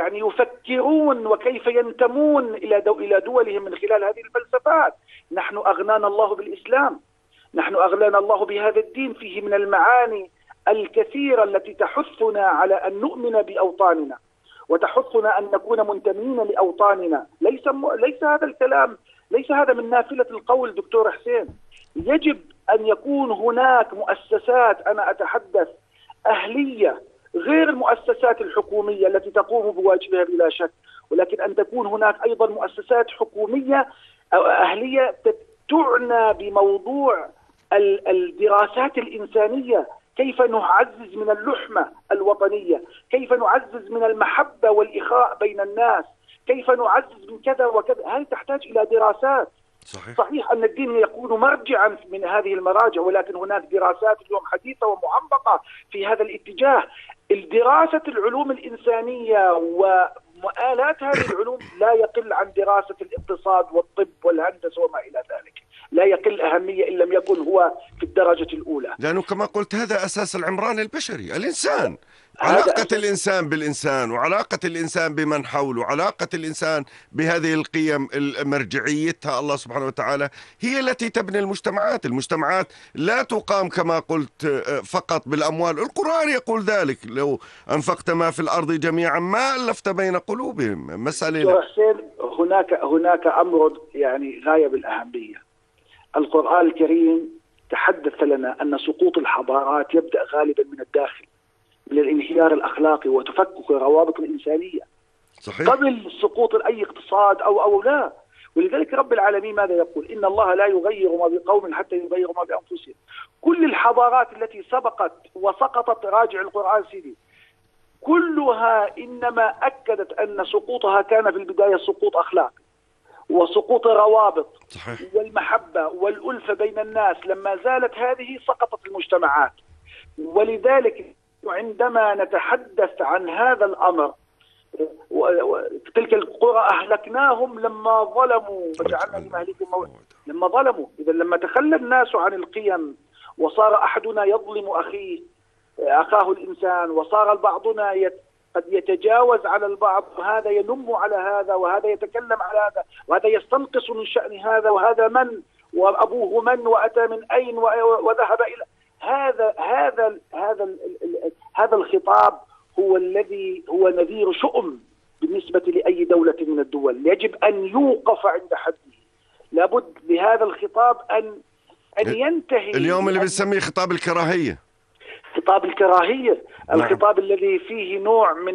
يعني يفكرون وكيف ينتمون إلى دولهم من خلال هذه الفلسفات. نحن أغنانا الله بالإسلام، نحن أغنانا الله بهذا الدين، فيه من المعاني الكثيرة التي تحثنا على أن نؤمن بأوطاننا وتحثنا أن نكون منتمين لأوطاننا. ليس هذا الكلام، ليس هذا من نافلة القول دكتور حسين. يجب أن يكون هناك مؤسسات، أنا أتحدث أهلية غير المؤسسات الحكومية التي تقوم بواجبها بلا شك، ولكن أن تكون هناك أيضا مؤسسات حكومية أو أهلية تعنى بموضوع الدراسات الإنسانية، كيف نعزز من اللحمة الوطنية، كيف نعزز من المحبة والإخاء بين الناس، كيف نعزز من كذا وكذا. هذه تحتاج إلى دراسات. صحيح أن الدين يكون مرجعا من هذه المراجع، ولكن هناك دراسات اليوم حديثة ومعمقة في هذا الاتجاه. الدراسة العلوم الإنسانية ومؤالات هذه العلوم لا يقل عن دراسة الاقتصاد والطب والهندسة وما إلى ذلك، لا يقل أهمية إن لم يكن هو في الدرجة الأولى، لأنه كما قلت هذا أساس العمران البشري، الإنسان، علاقة الإنسان بالإنسان، وعلاقة الإنسان بمن حوله، وعلاقة الإنسان بهذه القيم مرجعيتها الله سبحانه وتعالى هي التي تبني المجتمعات. المجتمعات لا تقام كما قلت فقط بالأموال. القرآن يقول ذلك: لو أنفقت ما في الأرض جميعا ما ألفت بين قلوبهم. مسألة حسين، هناك أمر يعني غاية بالأهمية. القرآن الكريم تحدث لنا أن سقوط الحضارات يبدأ غالبا من الداخل، من الانهيار الأخلاقي وتفكك الروابط الإنسانية. صحيح. قبل سقوط أي اقتصاد أو لا. ولذلك رب العالمين ماذا يقول؟ إن الله لا يغير ما بقوم حتى يغيروا ما بأنفسهم. كل الحضارات التي سبقت وسقطت، راجع القرآن سيدي، كلها إنما أكدت أن سقوطها كان في البداية سقوط أخلاقي وسقوط روابط. صحيح. والمحبة والألفة بين الناس. لما زالت هذه سقطت المجتمعات. ولذلك عندما نتحدث عن هذا الأمر، تلك القرى أهلكناهم لما ظلموا وجعلنا لمهلكهم لما ظلموا. إذا لما تخلى الناس عن القيم وصار أحدنا يظلم أخاه الإنسان، وصار بعضنا قد يتجاوز على البعض، وهذا ينم على هذا، وهذا يتكلم على هذا، وهذا يستنقص من شأن هذا، وهذا من وأبوه من وأتى من أين وذهب إلى هذا الخطاب هو الذي هو نذير شؤم بالنسبة لأي دولة من الدول. يجب أن يوقف عند حده. لابد لهذا الخطاب أن ينتهي. اليوم اللي بنسميه خطاب الكراهية، خطاب الكراهية. نعم. الخطاب الذي فيه نوع من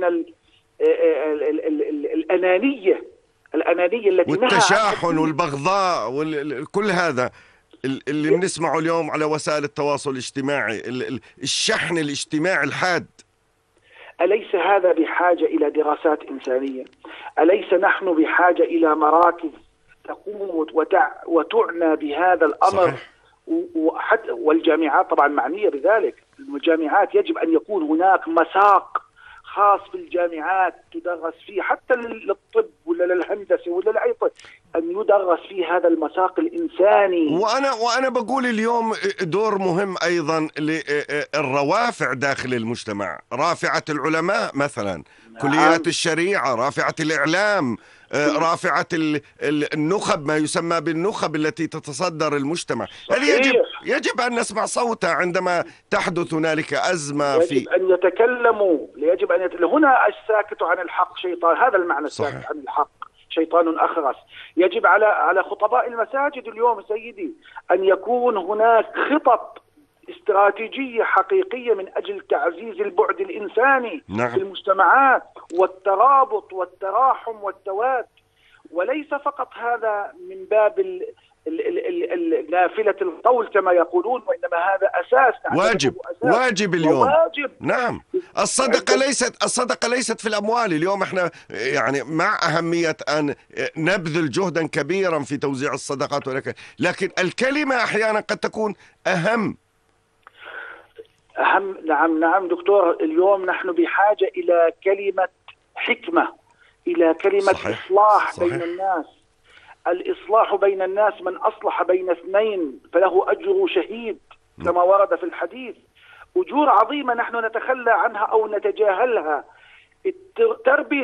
الأنانية التي والتشاحن والبغضاء كل هذا اللي بنسمعه اليوم على وسائل التواصل الاجتماعي، الشحن الاجتماعي الحاد. أليس هذا بحاجة إلى دراسات إنسانية؟ أليس نحن بحاجة إلى مراكز تقوم وتعنى بهذا الأمر؟ والجامعات طبعا معنية بذلك. الجامعات يجب أن يكون هناك مساق خاص بالجامعات تدرس فيه، حتى للطب ولا للهندسة ولا لأي طب، أن يدرس فيه هذا المساق الإنساني. وأنا بقول اليوم دور مهم أيضا للروافع داخل المجتمع، رافعة العلماء مثلا، كليات الشريعة، رافعة الإعلام، رافعة النخب، ما يسمى بالنخب التي تتصدر المجتمع. هذه يجب أن نسمع صوتها عندما تحدث هنالك أزمة. يجب أن يتكلموا. هنا الساكت عن الحق شيطان. هذا المعنى. صحيح. الساكت عن الحق شيطان أخرس. يجب على خطباء المساجد اليوم سيدي أن يكون هناك خطط استراتيجية حقيقية من أجل تعزيز البعد الإنساني. نعم. في المجتمعات والترابط والتراحم والتواد، وليس فقط هذا من باب نافلة القول كما يقولون، وإنما هذا أساس واجب اليوم. واجب. نعم. الصدقة ليست في الأموال. اليوم احنا يعني مع أهمية أن نبذل جهدا كبيرا في توزيع الصدقات، لكن الكلمة أحيانا قد تكون أهم. نعم دكتور. اليوم نحن بحاجة إلى كلمة حكمة، إلى كلمة صحيح. إصلاح. صحيح. بين الناس. الإصلاح بين الناس، من أصلح بين اثنين فله أجر شهيد كما ورد في الحديث. أجور عظيمة نحن نتخلى عنها أو نتجاهلها. تربية